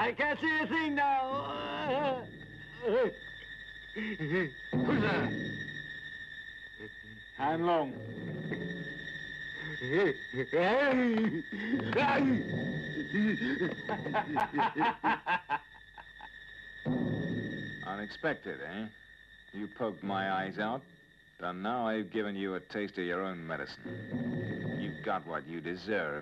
I can't see a thing now. Who's that? Hand long. Unexpected, eh? You poked my eyes out, and now I've given you a taste of your own medicine. You've got what you deserve.